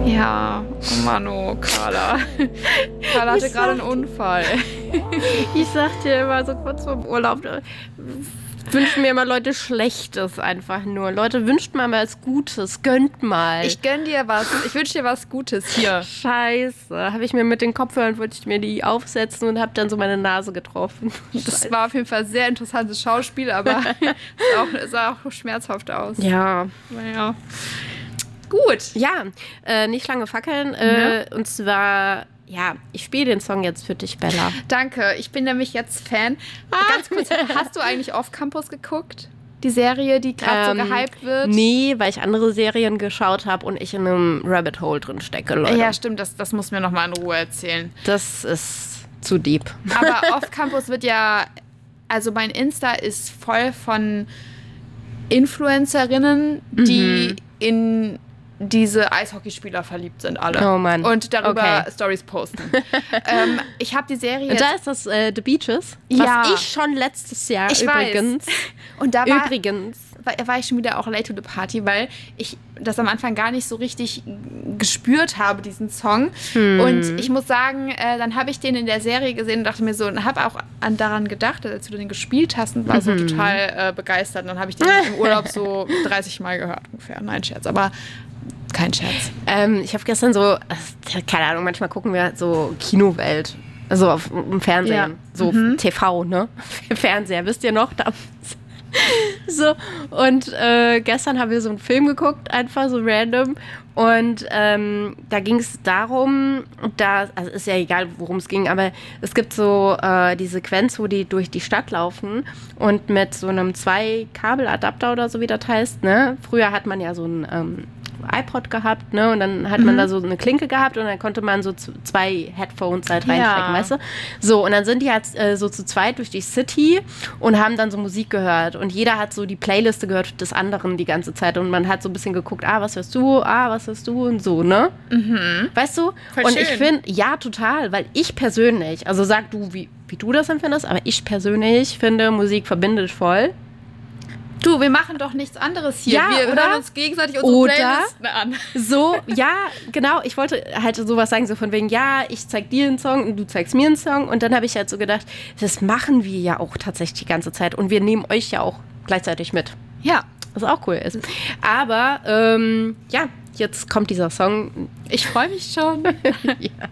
Ja, oh Mann, oh, Carla. Carla hatte gerade einen Unfall. Ich sag dir immer so kurz vorm Urlaub, wünschen mir immer Leute Schlechtes einfach nur. Leute, wünscht mal was Gutes, gönnt mal. Ich gönn dir was. Ich wünsche dir was Gutes hier. Scheiße. Habe ich mir mit den Kopfhörern, wollte ich mir die aufsetzen und habe dann so meine Nase getroffen. Das war auf jeden Fall ein sehr interessantes Schauspiel, aber es sah auch schmerzhaft aus. Ja. Naja. Gut. Ja, nicht lange fackeln. Und zwar, ja, ich spiele den Song jetzt für dich, Bella. Danke, ich bin nämlich jetzt Fan. Ganz kurz, hast du eigentlich Off Campus geguckt? Die Serie, die gerade so gehypt wird? Nee, weil ich andere Serien geschaut habe und ich in einem Rabbit Hole drin stecke, Leute. Ja, stimmt, das muss mir nochmal in Ruhe erzählen. Das ist zu deep. Aber Off Campus wird ja, also mein Insta ist voll von Influencerinnen, die in diese Eishockeyspieler verliebt sind alle. Oh Mann. Und darüber Stories posten. Ich habe die Serie jetzt... Da ist das The Beaches, ja. was ich schon letztes Jahr ich übrigens... Weiß. Und da war ich schon wieder auch late to the party, weil ich das am Anfang gar nicht so richtig gespürt habe, diesen Song. Und ich muss sagen, dann habe ich den in der Serie gesehen und dachte mir so, und habe auch daran gedacht, als du den gespielt hast und war so total begeistert. Und dann habe ich den im Urlaub so 30 Mal gehört ungefähr. Nein, Scherz, aber kein Scherz. Ich habe gestern so, keine Ahnung, manchmal gucken wir so Kinowelt, also auf dem Fernsehen, so TV, ne? Fernseher, wisst ihr noch? So, und gestern haben wir so einen Film geguckt, einfach so random. Und da ging es darum, also ist ja egal, worum es ging, aber es gibt so die Sequenz, wo die durch die Stadt laufen und mit so einem 2-Kabeladapter oder so, wie das heißt, ne? Früher hat man ja so ein iPod gehabt, ne? Und dann hat man da so eine Klinke gehabt und dann konnte man so 2 Headphones halt reinstecken, weißt du? So, und dann sind die halt so zu zweit durch die City und haben dann so Musik gehört. Und jeder hat so die Playliste gehört des anderen die ganze Zeit. Und man hat so ein bisschen geguckt, was hörst du, was hörst du und so, ne? Weißt du? Voll und schön. Ich finde, ja, total, weil ich persönlich, also sag du, wie du das empfindest, aber ich persönlich finde, Musik verbindet voll. Du, wir machen doch nichts anderes hier. Ja, wir hören uns gegenseitig unsere Playlisten an. So, ja, genau. Ich wollte halt sowas sagen, so von wegen, ja, ich zeig dir einen Song und du zeigst mir einen Song. Und dann habe ich halt so gedacht, das machen wir ja auch tatsächlich die ganze Zeit. Und wir nehmen euch ja auch gleichzeitig mit. Ja. Was auch cool ist. Aber, ja, jetzt kommt dieser Song. Ich freue mich schon. Ja.